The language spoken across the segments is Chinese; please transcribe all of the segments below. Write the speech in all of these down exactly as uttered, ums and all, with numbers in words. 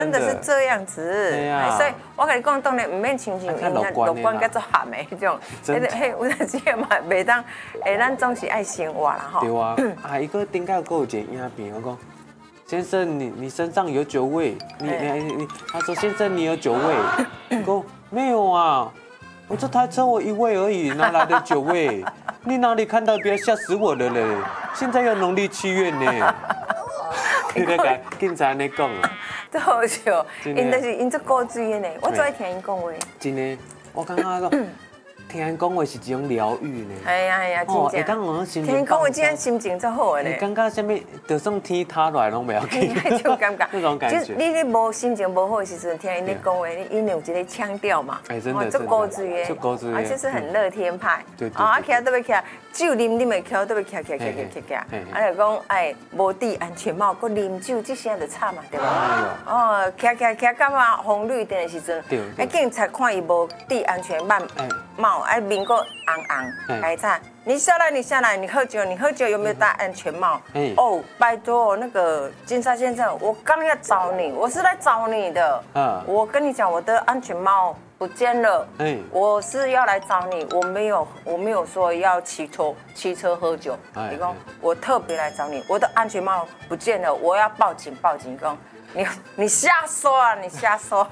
真的是这样子，所以我跟你讲，当然唔免亲像因那乐观叫做喊的迄种，迄迄有阵时嘛袂当，诶，咱总是爱生活啦吼。 对啊，啊，一个顶个还有一个影片，我讲先生，你你身上有酒味，你你你，他说先生你有酒味，我说没有啊，我这台车我一位而已，哪来的酒味？你哪里看到？不要吓死我了嘞！现在要农历七月呢。你在讲警察在讲啊？ 真好笑，因就是因做古锥的呢，我最爱听因讲话。 真的，我感觉讲听因讲话是一种疗愈呢。 系啊系啊，真正。 当我心听因讲话，真正心情真好的呢。 你感觉什么？就算天塌落来拢袂要紧。 那种感觉， 那种感觉。 你你无心情无好的时阵，听因咧讲话，你因有一个腔调嘛。 哎，真的。 做古锥的， 做古锥的， 而且是很乐天派。 对对。 啊，起来都要起来，酒啉啉的起来都要起来起来起来起来。啊，就讲哎，无戴安全帽，佮啉酒，这些就惨嘛，对吧？哦，起起起干嘛？红绿灯的时阵，哎，警察看伊无戴安全帽，帽哎面个红红，哎惨。你下来，你下来，你喝酒，你喝酒有没有戴安全帽？嗯、哦，拜托，那个金沙先生，我刚要找你，我是来找你的。嗯，我跟你讲，我的安全帽不见了。嗯，我是要来找你，我没有，我没有说要骑车骑车喝酒。你讲，我特别来找你，我的安全帽不见了，我要报警报警！讲你你瞎说啊，你瞎说。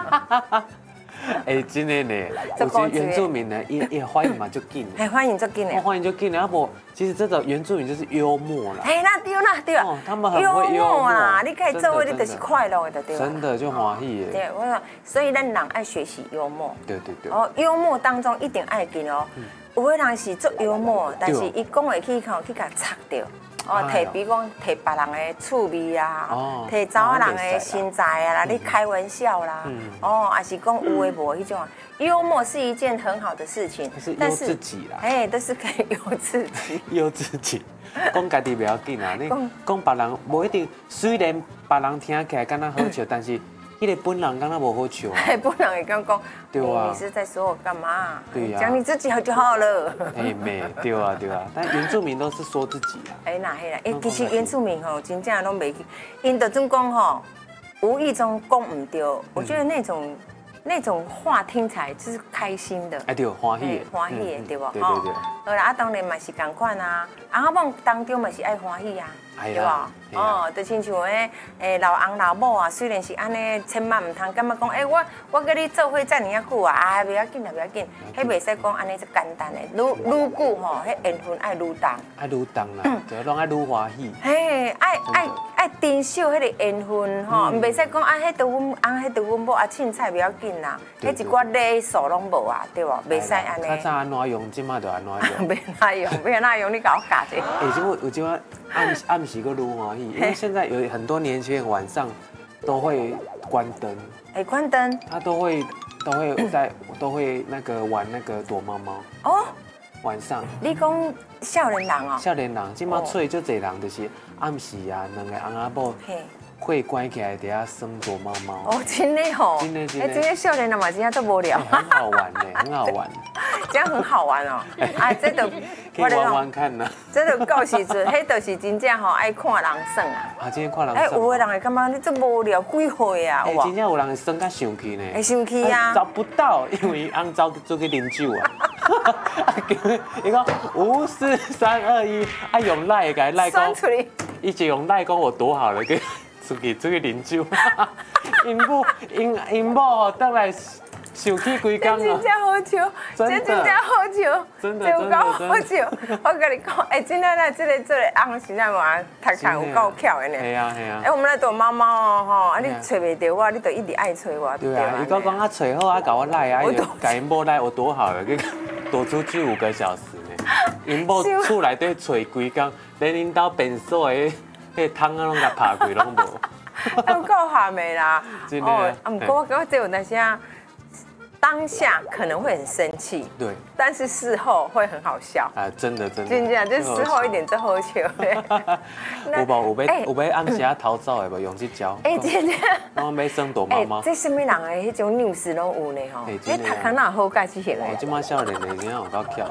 哎，真的呢，我觉得原住民呢也也欢迎嘛，就紧。 哎，欢迎就紧的。 欢迎就紧的，要不其实这种原住民就是幽默啦。 哎，那对那对。哦， 他们很会幽默啦，你可以做为你就是快乐的对吧？ 真的就欢喜耶。 对，我说，所以咱人爱学习幽默。 对对对。 哦，幽默当中一定爱紧哦。有的人是做幽默，但是伊讲话去吼去甲插掉。哦，摕比如讲摕别人的趣味啊，摕查某人的身材啊，你开玩笑啦，哦，还是讲有诶无迄种，幽默是一件很好的事情， 但是悠自己啦， 哎，都是可以悠自己， 悠自己，讲家己不要紧啊，你讲别人无一定，虽然别人听起来敢若好笑，但是。迄个本人敢若无好笑啊！ 本人会讲讲，对啊，你是在说我干嘛？对呀，讲你自己好就好了。 哎妹，对啊对啊，但原住民都是说自己啊。 哎那嘿啦，哎其实原住民吼真正拢袂去，因就总讲吼，无意中讲唔对，我觉得那种那种话听起来就是开心的。 哎对，欢喜的， 欢喜的对不？ 对对对。 好啦，啊当然嘛是同款啊，啊某当中嘛是爱欢喜啊。对吧？哦，就亲像诶，诶老翁老母啊，虽然是安尼，千万唔通感觉讲，诶我我跟你做伙遮尔啊久啊，啊不要紧啦，不要紧，迄袂使讲安尼就简单诶，愈愈久吼，迄缘分爱愈重， 爱愈重啦，就拢爱愈欢喜。 嘿，爱爱爱珍惜迄个缘分吼，唔袂使讲啊，迄对阮翁，迄对阮某啊，凊彩不要紧啦，迄一寡礼数拢无啊，对无？袂使安尼。 较早安怎用，即马就安怎用。 袂哪用，袂哪用，你甲我教者。 诶，即有有即马暗暗时个愈欢喜。因为现在有很多年轻人晚上都会关灯， 哎，关灯， 他都会都会在都会那个玩那个躲猫猫哦，晚上。 你讲少年人哦？ 少年人，即马出就侪人就是暗时啊，两个翁仔某会关起来，底下生躲猫猫。 哦，真的吼， 真的真的。 哎，这些少年人嘛，真正都无聊。 很好玩呢，很好玩。 这样很好玩哦，啊，这都可以玩玩看呢。 这都到时阵，迄就是真正吼爱看人耍啊。 啊，今天看人耍。哎， 有的人会感觉你这无聊，几岁啊？ 哎，真正有人会耍甲生气呢。 会生气啊？ 找不到，因为翁走做去啉酒啊。伊讲五四三二一，啊用赖个赖讲，伊就用赖讲我多好了，跟出去出去啉酒。因某因因某吼，倒来。生气规工啊！ 这真正好笑，这真正好笑， 真的真的好笑。我跟你讲，哎，真的呢，这个这个翁实在嘛，读书有够巧的呢。 系啊系啊。 哎，我们来躲猫猫哦，吼，啊你找袂到我，你就一直爱找我。 对啊，伊讲讲啊找好啊，搞我赖啊，甲因某赖我多好了，躲出去五个小时呢。因某厝内底找规工，连因兜便所的迄桶啊拢甲拍开拢无。 有够咸的啦。 真的。哦， 啊，不过我感觉这有那些。当下可能会很生气， 对， 但是事后会很好笑。 啊，真的真的， 真的，就事后一点真好笑。 有无有要有要暗时啊逃走的无？用这招。 哎，真的。 我要生躲猫猫。 这什么人的迄种 news 拢有呢吼？哎，读康那好解这些的。 哦，即马少年的真有够巧。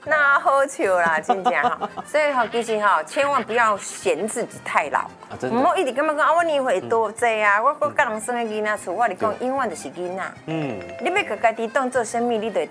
那好笑啦，真正哈。所以哈，其实哈，千万不要嫌自己太老，唔好一直感觉讲啊，我年岁多济啊，我我甲人生个囡仔厝，我跟你讲，永远就是囡仔。嗯，你要甲家己当做生命，你得。